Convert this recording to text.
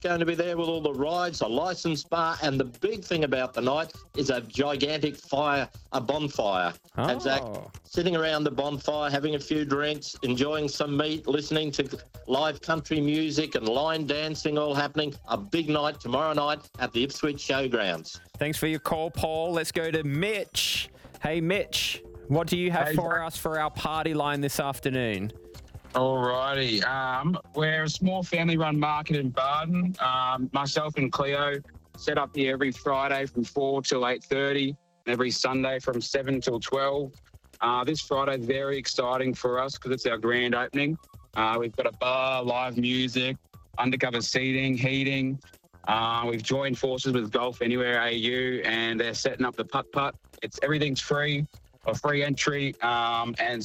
going to be there with all the rides, a licensed bar, and the big thing about the night is a gigantic a bonfire. And Zach, sitting around the bonfire, having a few drinks, enjoying some meat, listening to live country music and line dancing all happening. A big night tomorrow night at the Ipswich Showgrounds. Thanks for your call, Paul. Let's go to Mitch. Hey, Mitch, what do you have for us for our party line this afternoon? Alrighty. We're a small family-run market in Barden. Myself and Cleo set up here every Friday from 4 till 8:30, and every Sunday from 7 till 12. This Friday is very exciting for us because it's our grand opening. We've got a bar, live music, undercover seating, heating. We've joined forces with Golf Anywhere AU, and they're setting up the putt-putt. Everything's free, a free entry, and